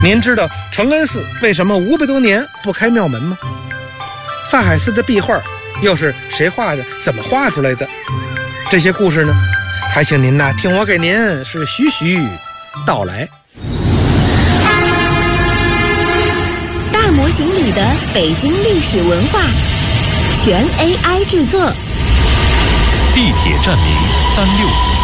您知道承恩寺为什么500多年不开庙门吗？法海寺的壁画又是谁画的？怎么画出来的？这些故事呢，还请您听我给您是徐徐道来。 大模型里的北京历史文化，全 AI 制作。 地铁站名365。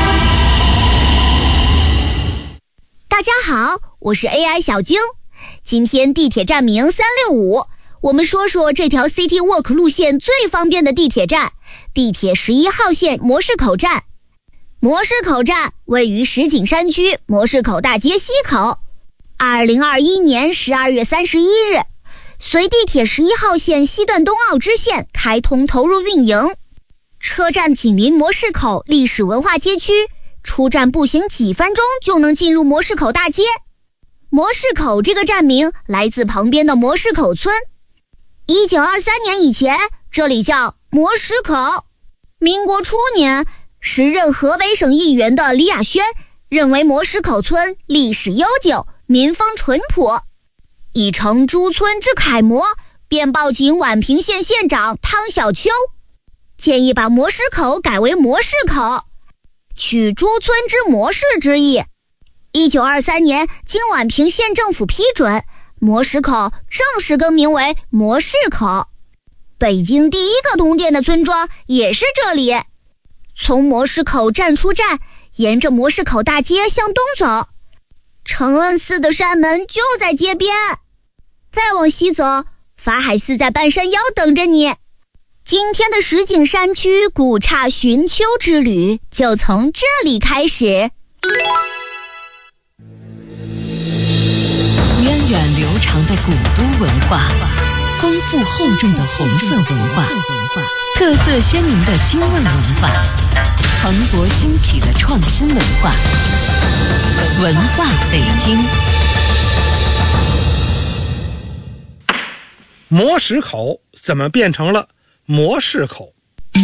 大家好，我是 AI 小晶。今天地铁站名365，我们说说这条 City Walk 路线最方便的地铁站——地铁11号线模式口站。模式口站位于石景山区模式口大街西口。2021年12月31日，随地铁11号线西段东奥支线开通投入运营。车站紧邻模式口历史文化街区，出站步行几分钟就能进入模式口大街。模式口这个站名来自旁边的模式口村。1923年以前，这里叫模式口。民国初年，时任河北省议员的李亚轩认为模式口村历史悠久，民风淳朴，已成诸村之楷模，便报请宛平县县长汤小秋，建议把模式口改为模式口，取诸村之模式之意。1923年经宛平县政府批准，模式口正式更名为模式口。北京第一个通电的村庄也是这里。从模式口站出站，沿着模式口大街向东走，承恩寺的山门就在街边。再往西走，法海寺在半山腰等着你。今天的石景山区古刹寻秋之旅就从这里开始。 源远流长的古都文化，丰富厚重的红色文化，特色鲜明的京味文化，蓬勃兴起的创新文化，文化北京。 模式口怎么变成了模式口？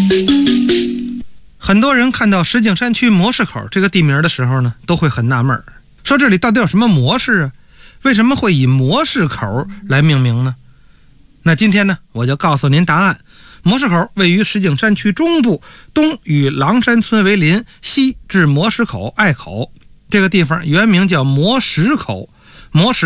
很多人看到石景山区模式口这个地名的时候呢，都会很纳闷，说这里到底有什么模式啊？为什么会以模式口来命名呢？那今天呢，我就告诉您答案。模式口位于石景山区中部，东与狼山村为邻，西至模式口隘口。这个地方原名叫磨石口，磨石